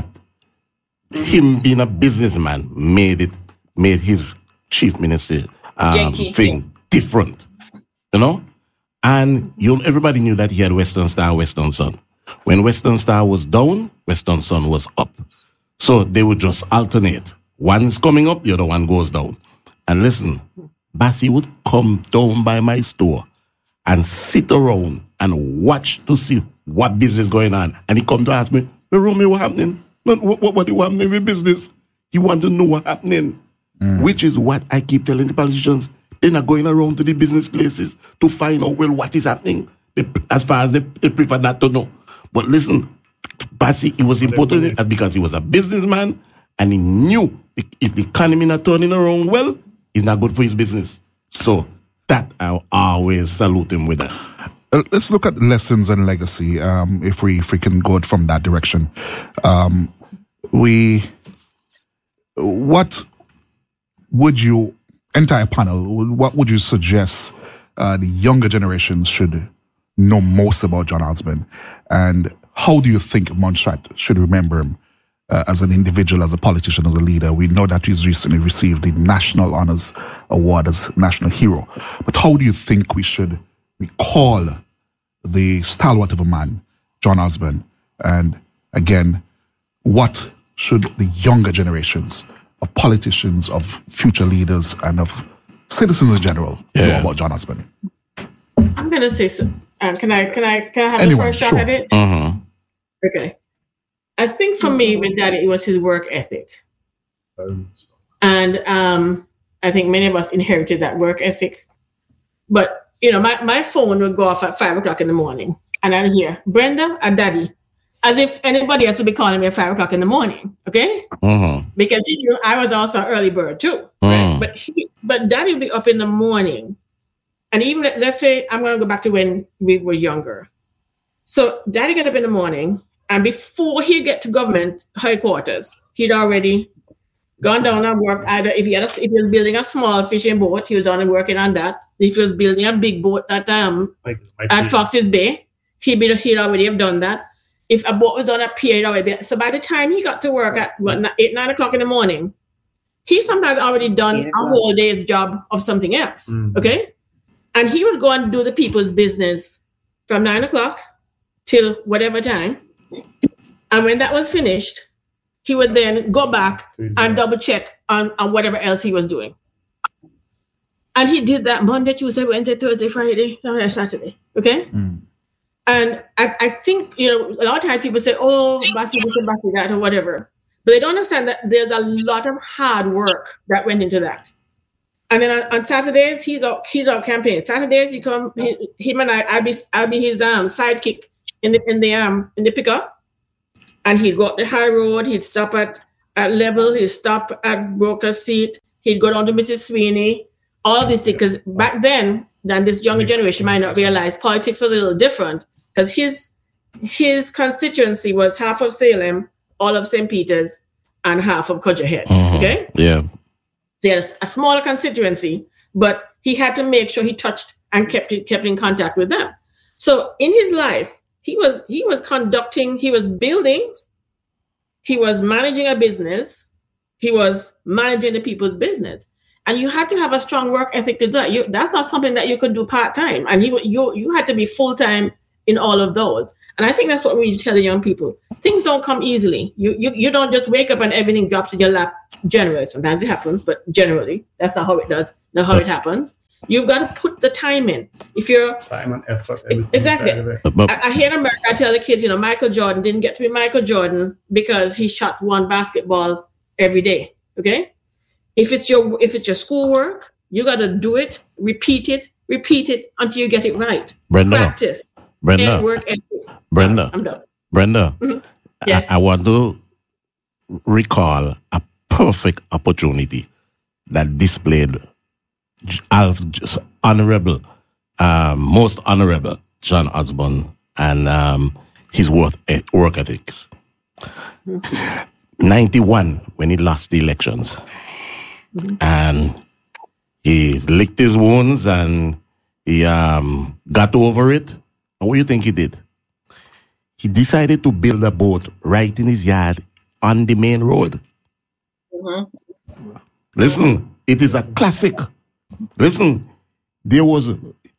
him being a businessman made it made his chief minister um, thing different, you know. And you know, everybody knew that he had Western Star, Western Sun. When Western Star was down, Western Sun was up. So they would just alternate. One's coming up, the other one goes down. And listen, Bassi would come down by my store and sit around and watch to see what business going on. And he come to ask me, well, Romeo, what happening? What, what, what do you happening with business? He want to know what happening. Mm. Which is what I keep telling the politicians. They're not going around to the business places to find out, well, what is happening. They, as far as they, they prefer not to know. But listen, Bassi, it was important because he was a businessman and he knew if the economy not turning around well, it's not good for his business. So that I always salute him with that. Uh, let's look at lessons and legacy. Um, if we if we can go from that direction, um, we what would you entire panel? What would you suggest uh, the younger generations should know most about John Osborne, and how do you think Montserrat should remember him uh, as an individual, as a politician, as a leader? We know that he's recently received the National Honors Award as National Hero, but how do you think we should recall the stalwart of a man, John Osborne, and again, what should the younger generations of politicians, of future leaders, and of citizens in general yeah. know about John Osborne? I'm gonna say so. Uh, can I? Can I? Can I have Anyone, the first shot sure. at it? Mm-hmm. Okay. I think for me, with Daddy, it was his work ethic, and um, I think many of us inherited that work ethic. But you know, my, my phone would go off at five o'clock in the morning, and I'd hear Brenda and Daddy, as if anybody has to be calling me at five o'clock in the morning. Okay, mm-hmm. because he knew I was also an early bird too. Mm. Right? But he, but Daddy would be up in the morning. And even, let's say, I'm going to go back to when we were younger. So Daddy got up in the morning, and before he get to government headquarters, he'd already gone down and worked. Either if he, had a, if he was building a small fishing boat, he was on and working on that. If he was building a big boat at um like, like at Fox's Bay, he'd, be, he'd already have done that. If a boat was on a pier, he'd already be. So by the time he got to work at what, eight, nine o'clock in the morning, he sometimes already done yeah, a whole day's job of something else. Mm-hmm. Okay? And he would go and do the people's business from nine o'clock till whatever time. And when that was finished, he would then go back and double check on, on whatever else he was doing. And he did that Monday, Tuesday, Wednesday, Thursday, Friday, Saturday. Okay? Mm. And I, I think, you know, a lot of times people say, oh, Bassi this and Bassi that or whatever. But they don't understand that there's a lot of hard work that went into that. And then on, on Saturdays, he's out, he's out campaigning. Saturdays, he come, he, him and I, I'll be, I'll be his um, sidekick in the in the um in the pickup, and he'd go up the high road. He'd stop at at Level. He'd stop at Broker Seat. He'd go down to Missus Sweeney. All of these things, because back then, then this younger generation might not realize politics was a little different, because his his constituency was half of Salem, all of Saint Peter's, and half of Cudgel Head. Mm-hmm. Okay, yeah. So he had a, a smaller constituency, but he had to make sure he touched and kept it, kept in contact with them. So in his life, he was he was conducting, he was building, he was managing a business, he was managing the people's business, and you had to have a strong work ethic to do that. You, that's not something that you could do part time, and he you you had to be full time in all of those. And I think that's what we tell the young people: things don't come easily. You, you you don't just wake up and everything drops in your lap. Generally, sometimes it happens, but generally, that's not how it does. Not how it happens. You've got to put the time in. If you're time and effort, exactly. I, I hear in America, I tell the kids, you know, Michael Jordan didn't get to be Michael Jordan because he shot one basketball every day. Okay, if it's your if it's your schoolwork, you got to do it, repeat it, repeat it until you get it right. Brenda, practice. Brenda, and work. And Brenda, Sorry, I'm done. Brenda. Mm-hmm. Yes. I, I want to recall a perfect opportunity that displayed honorable, um, most honorable John Osborne and um, his work, work ethics. Mm-hmm. ninety-one, when he lost the elections. Mm-hmm. And he licked his wounds and he um, got over it. And what do you think he did? He decided to build a boat right in his yard on the main road. Mm-hmm. Listen, it is a classic. Listen, there was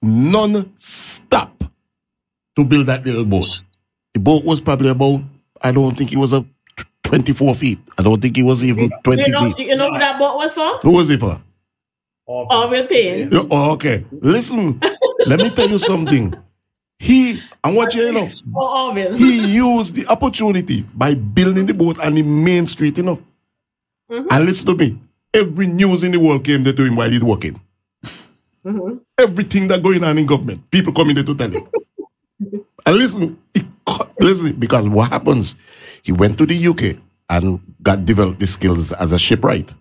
non-stop to build that little boat. The boat was probably about, I don't think it was a twenty-four feet. I don't think it was even twenty you know, feet. You know what that boat was for? Who was it for? Orville Payne. Oh, okay. Listen, let me tell you something. He, and what you know, oh, he used the opportunity by building the boat on the main street, you know. Mm-hmm. And listen to me, every news in the world came there to him while he's working. Mm-hmm. Everything that going on in government, people coming there to tell him. And listen, he, listen, because what happens, he went to the U K and got developed the skills as a shipwright.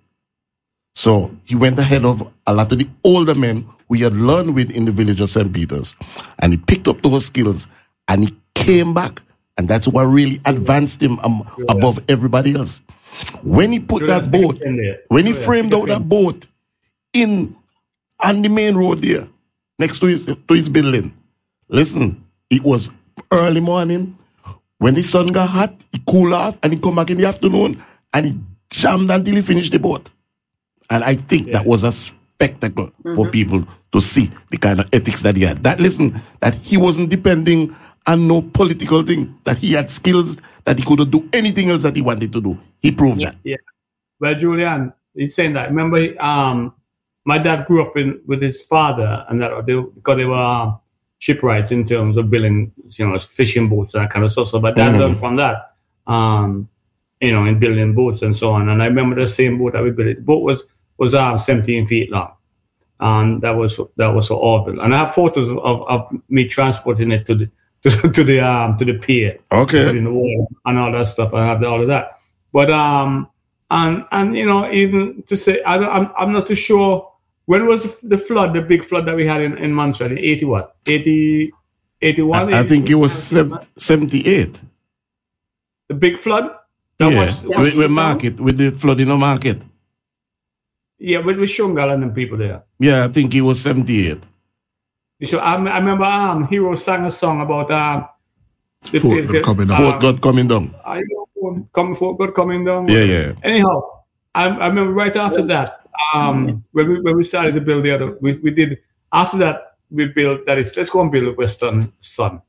So he went ahead of a lot of the older men who he had learned with in the village of Saint Peter's. And he picked up those skills and he came back. And that's what really advanced him um, above everybody else. When he put that boat, when he framed out that boat in on the main road there, next to his, to his building, listen, it was early morning. When the sun got hot, he cooled off and he come back in the afternoon and he jammed until he finished the boat. And I think yeah. that was a spectacle mm-hmm. for people to see the kind of ethics that he had. That, listen, that he wasn't depending on no political thing, that he had skills, that he could do anything else that he wanted to do. He proved yeah. that. Yeah. Well, Julian, he's saying that. Remember, um, my dad grew up in with his father, and that they, because they were uh, shipwrights in terms of building, you know, fishing boats and that kind of stuff. So, but dad mm-hmm. learned from that, um, you know, in building boats and so on. And I remember the same boat that we built. The boat was was um, seventeen feet long, and that was that was for Orville. And I have photos of, of me transporting it to the to, to the um to the pier, okay, in the water and all that stuff. I have all of that, but um and and you know, even to say I don't, I'm I'm not too sure when was the flood, the big flood that we had in in Montreal in eighty what eighty eighty-one. I, I think it was seventy-eight. The big flood. That yeah, was, with, with market with the flood in the market. Yeah, with, with Shungal and them people there. Yeah, I think it was seventy-eight. So I, I remember um, Hero sang a song about um, the Fort God coming down. Fort God coming down. I know, come, Fort God coming down. Yeah, yeah. Anyhow, I, I remember right after that, um, when we when we started to build the other, we, we did, after that, we built, that is, let's go and build Western Sun.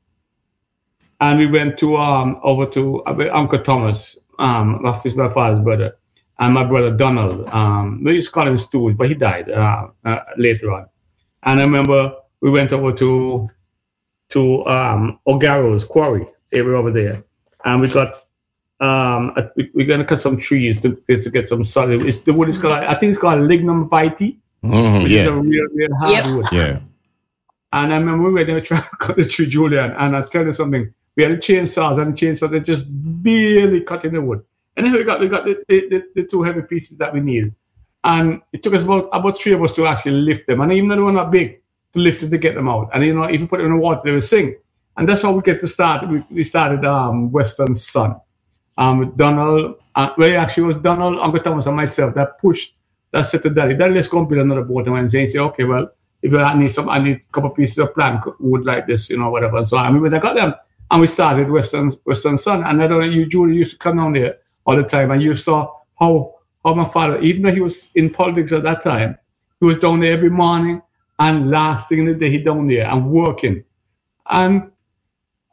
And we went to um over to uh, Uncle Thomas, um, my, my father's brother, and my brother Donald. Um, we used to call him Stooge, but he died uh, uh, later on. And I remember we went over to to um, O'Garrow's quarry. They were over there, and we got um, a, we, we're gonna cut some trees to, to get some solid. It's the wood is called, I think it's called lignum vitae, mm-hmm, which yeah. is a real, real hard yep. wood. Yeah. And I remember we were there trying to cut the tree, Julian, and I'll tell you something. We had the chainsaws and the chainsaws that just barely cutting the wood. And then we got we got the, the, the two heavy pieces that we needed. And it took us about about three of us to actually lift them. And even though they were not big, to lift it to get them out. And you know, if you put them in the water, they will sink. And that's how we get to start. We, we started um, Western Sun. Um, with Donald, uh, well, actually it was Donald, Uncle Thomas, and myself that pushed, that said to Daddy, Daddy, let's go and build another boat. And Wednesday, say, okay, well, if I need some, I need a couple of pieces of plank wood like this, you know, whatever. And so I mean, when I got them, and we started Western Western Sun. And I don't know, you, Julie, used to come down there all the time, and you saw how how my father, even though he was in politics at that time, he was down there every morning, and last thing in the day, he down there and working. And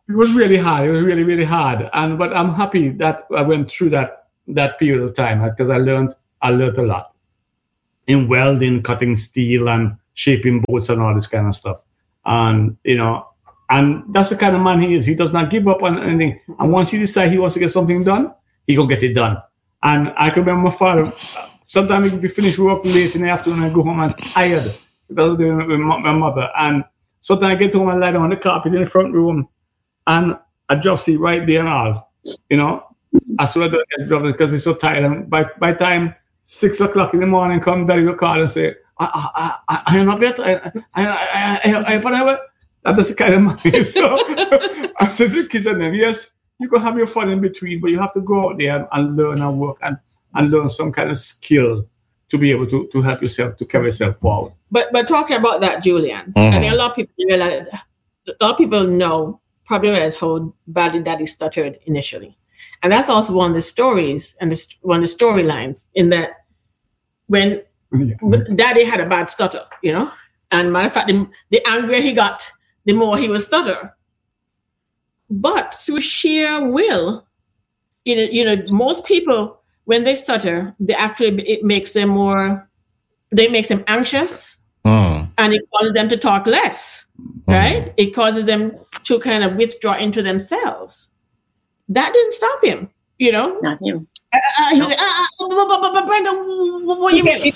it was really hard. It was really, really hard. And but I'm happy that I went through that that period of time because I learned I learned a lot in welding, cutting steel, and shaping boats and all this kind of stuff. And you know, and that's the kind of man he is. He does not give up on anything. And once he decides he wants to get something done, he go get it done. And I can remember my father. Sometimes if we finish work late in the afternoon, I go home and tired. Because of my mother. And sometimes I get home and lie down on the carpet in the front room, and I drop sleep right there and all. You know, I swear to God, because we're so tired. And by by time six o'clock in the morning, come daddy will call and say, I I I, I am not better. I I I I, I, I that's the kind of man. So I said to the kids and them, yes, you can have your fun in between, but you have to go out there and, and learn and work and, and learn some kind of skill to be able to, to help yourself to carry yourself forward. But but talking about that, Julian, Mm-hmm. I think a lot of people realize, a lot of people know, probably realize how badly Daddy stuttered initially. And that's also one of the stories and the, one of the storylines in that when Yeah. Daddy had a bad stutter, you know, and matter of fact, the, the angrier he got, the more he would stutter. But through sheer will, you know, you know, most people, when they stutter, they actually, it makes them more, they makes them anxious, Mm. and it causes them to talk less, right? It causes them to kind of withdraw into themselves. That didn't stop him, you know. Not him. Uh, uh, he was like, uh, uh, but, but, but Brenda, what do you mean?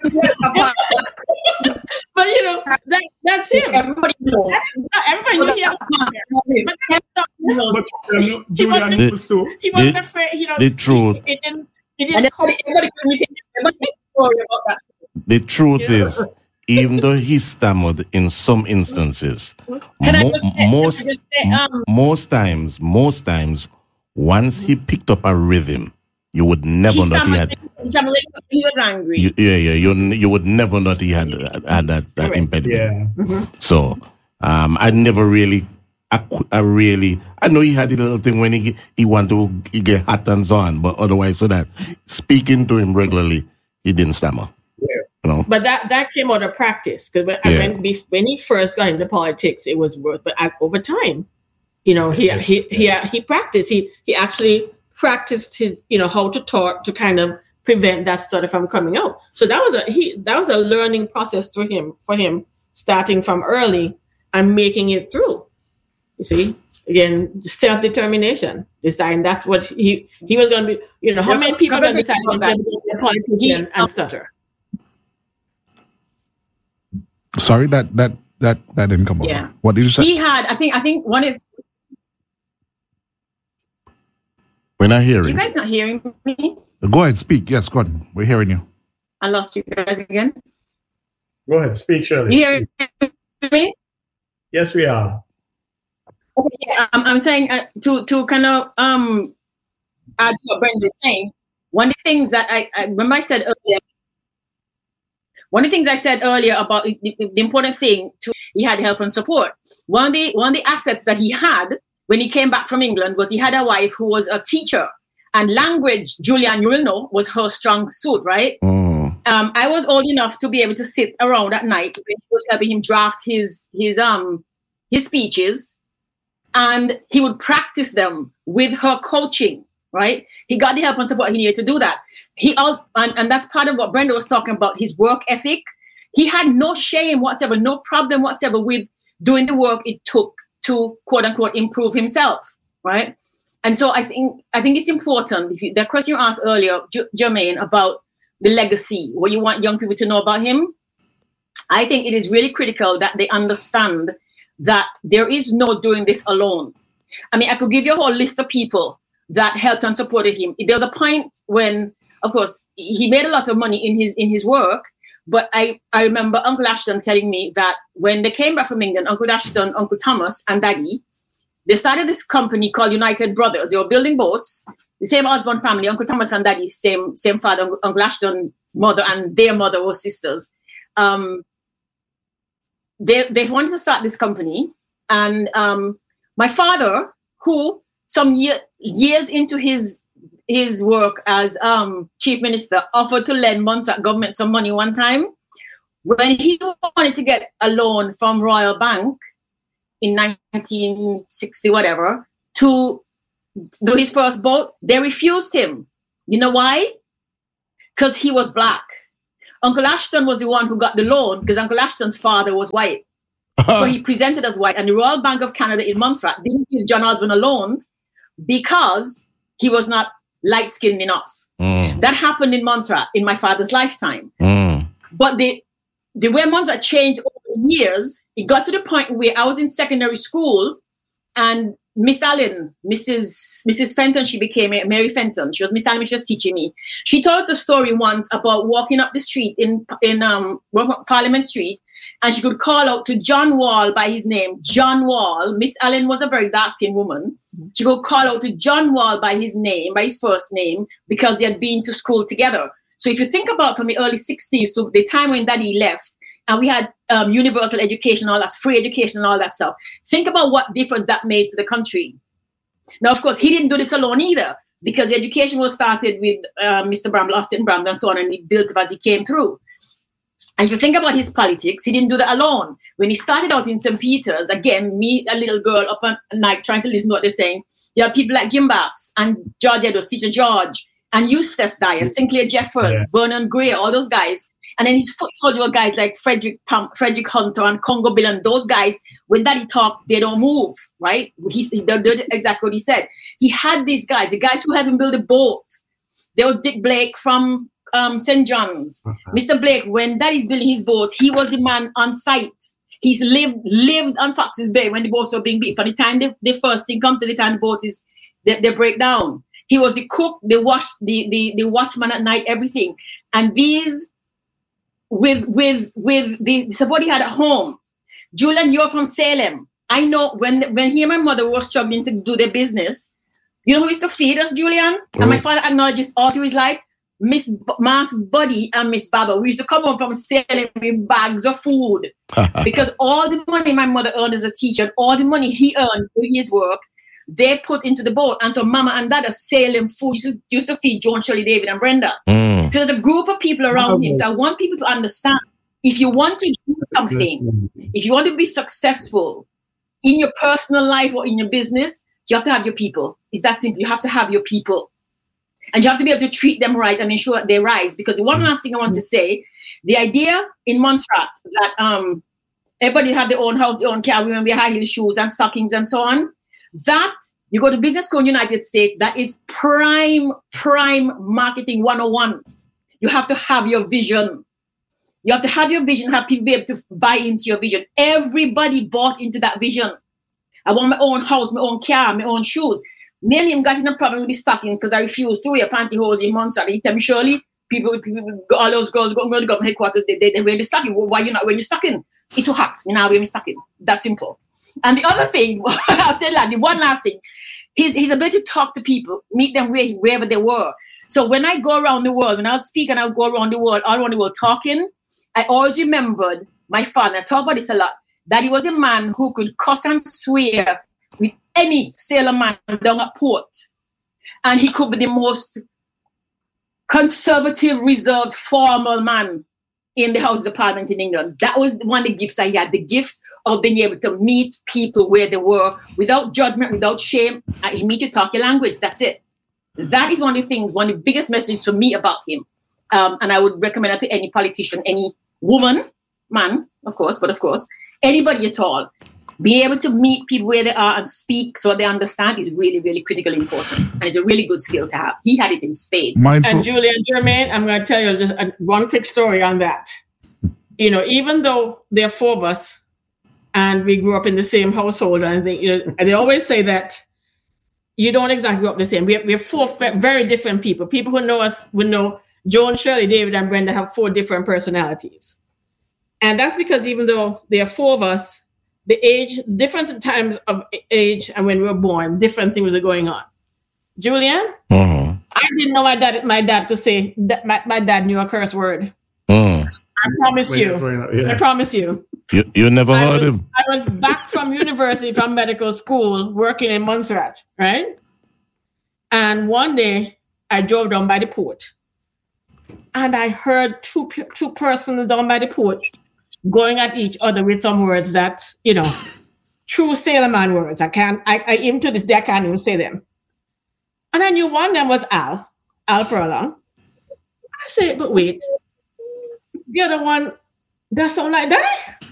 But you know, that that's him. Everybody knows. That's, everybody knew he had a problem. But that stopped him. But um, He Julian wasn't- knows too. He wasn't The- afraid, you know. the truth- It, it didn't. It And didn't. everybody, everybody can everybody can story about that. The truth Yeah. is, even though he stammered in some instances, Can I mo- just say, can I most just say, um, most times, most times, once he picked up a rhythm, you would never he know he had. stammered, he stammered like he was angry. You, yeah, yeah, you you would never know he had had that, that Correct. impediment. Yeah. So, um, I never really, I, cou- I really, I know he had a little thing when he he wanted to he get hot and so on, but otherwise, so that speaking to him regularly, he didn't stammer. Yeah. You know. But that that came out of practice because when, Yeah. when bef- when he first got into politics, it was worth. But as over time, you know, he he he he practiced. He he actually practiced his, you know, how to talk to kind of prevent that stutter from coming out. So that was a he that was a learning process for him for him, starting from early and making it through. You see, again, self determination, deciding that's what he he was going to be. You know, how Yeah, many people but have think decided about they're that. going to be a politician and stutter? Sorry, that that that that didn't come over. Yeah. What did you say? He had, I think, I think one of We're not you hearing. guys not hearing me. Go ahead, speak. Yes, go on. We're hearing you. I lost you guys again. Go ahead, speak, Shirley. You hearing me? Yes, we are. Okay, yeah, I'm, I'm saying uh, to to kind of um add to what Brendan is saying. One of the things that I, I remember I said earlier. One of the things I said earlier about the, the, the important thing to he had help and support. One of the one of the assets that he had when he came back from England was he had a wife who was a teacher, and language, Julian, you will know, was her strong suit, right? Mm. Um, I was old enough to be able to sit around at night when she was helping him draft his his um his speeches, and he would practice them with her coaching. Right? He got the help and support he needed to do that. He also, and, and that's part of what Brenda was talking about, his work ethic. He had no shame whatsoever, no problem whatsoever with doing the work it took to quote unquote improve himself. Right? And so I think I think it's important. If you, the question you asked earlier, J- Jermaine, about the legacy, what you want young people to know about him, I think it is really critical that they understand that there is no doing this alone. I mean, I could give you a whole list of people that helped and supported him. There was a point when, of course, he made a lot of money in his in his work, but I, I remember Uncle Ashton telling me that when they came back from England, Uncle Ashton, Uncle Thomas, and Daddy, they started this company called United Brothers. They were building boats. The same Osborne family, Uncle Thomas and Daddy, same same father, Uncle Ashton's mother, and their mother were sisters. Um, they they wanted to start this company, and um, my father, who some year, years into his his work as um, chief minister, offered to lend Montserrat government some money one time. When he wanted to get a loan from Royal Bank, in nineteen sixty, whatever, to do his first boat. They refused him. You know why? Because he was black. Uncle Ashton was the one who got the loan because Uncle Ashton's father was white. So he presented as white. And the Royal Bank of Canada in Montserrat didn't give John Osborne a loan because he was not light-skinned enough. Mm. That happened in Montserrat in my father's lifetime. Mm. But the, the way Montserrat changed over the years, it got to the point where I was in secondary school and Miss Allen, Missus Missus Fenton, she became Mary Fenton. She was Miss Allen, she was teaching me. She told us a story once about walking up the street in in um Parliament Street, and she could call out to John Wall by his name, John Wall. Miss Allen was a very dark-skinned woman. She could call out to John Wall by his name, by his first name, because they had been to school together. So if you think about from the early sixties to the time when Daddy left, and we had um, universal education, all that, free education and all that stuff. Think about what difference that made to the country. Now, of course, he didn't do this alone either, because the education was started with uh, Mister Bramble, Austin Bramble, and so on, and he built it as he came through. And if you think about his politics, he didn't do that alone. When he started out in Saint Peter's, again, me, a little girl up at night trying to listen to what they're saying, you had people like Jim Bass and George Edwards, Teacher George, and Eustace Dyer, Sinclair Jeffers, yeah. Vernon Gray, all those guys. And then his foot soldier guys like Frederick Tom, Frederick Hunter and Congo Bill and those guys, when Daddy talk, they don't move, right? He, he did exactly what he said. He had these guys, the guys who had him build a boat. There was Dick Blake from um, Saint John's. Okay. Mister Blake, when Daddy's building his boat, he was the man on site. He's lived lived on Fox's Bay when the boats were being built. From the time the, the first thing come to the time the boat is, they, they break down. He was the cook, the wash, the, the, the watchman at night, everything. And these, with with with the support he had at home. Julian, you're from Salem. I know when when he and my mother were struggling to do their business, you know who used to feed us, Julian? Oh. And my father acknowledges all through his life, Miss B- Mass Buddy and Miss Baba. We used to come home from Salem with bags of food because all the money my mother earned as a teacher and all the money he earned doing his work, they put into the boat. And so Mama and Dada Salem food used to, used to feed Joan, Shirley, David, and Brenda. Mm. So the group of people around oh, him. So I want people to understand, if you want to do something, if you want to be successful in your personal life or in your business, you have to have your people. It's that simple. You have to have your people. And you have to be able to treat them right and ensure that they rise. Because the one mm. last thing I want to say, the idea in Montserrat that um, everybody have their own house, their own car, women wear high heel shoes and stockings and so on, that you go to business school in the United States, that is prime, prime marketing one oh one. You have to have your vision. You have to have your vision, have people be able to buy into your vision. Everybody bought into that vision. I want my own house, my own car, my own shoes. Me and him got in a problem with the stockings because I refused to wear pantyhose in Montserrat. He tell me, Shirley, people, people, all those girls go, go to government headquarters, they, they, they wear the stocking. Well, why you not wearing the stocking? It's too hot. Me now wear my stocking. That's simple. And the other thing, I've said that, the one last thing, his, his ability to talk to people, meet them where, wherever they were. So when I go around the world, when I speak and I'll go around the world, all around the world talking, I always remembered my father, I talk about this a lot, that he was a man who could cuss and swear with any sailor man down a port. And he could be the most conservative, reserved, formal man in the House of Parliament in England. That was one of the gifts I had, the gift of being able to meet people where they were without judgment, without shame. He meet you, talk your language, that's it. That is one of the things, one of the biggest messages for me about him. Um, and I would recommend that to any politician, any woman, man, of course, but of course, anybody at all. Being able to meet people where they are and speak so they understand is really, really critically important. And it's a really good skill to have. He had it in spades. Mindful. And Julia and Jermaine, I'm going to tell you just a, one quick story on that. You know, even though there are four of us and we grew up in the same household, and they, you know, they always say that you don't exactly grow up the same. We're, we're four very different people. People who know us would know Joan, Shirley, David, and Brenda have four different personalities. And that's because even though there are four of us, the age, different times of age and when we were born, different things are going on. Julian, mm-hmm. I didn't know my dad my dad could say that my, my dad knew a curse word. Mm. I promise you. Yeah. I promise you. You, you never I heard was, him. I was back from university, from medical school, working in Montserrat, right? And one day I drove down by the port and I heard two, two persons down by the port going at each other with some words that, you know, true sailor man words. I can't, I, I even to this day, I can't even say them. And I knew one of them was Al, Al Furlong. I said, but wait, the other one, that sound like that?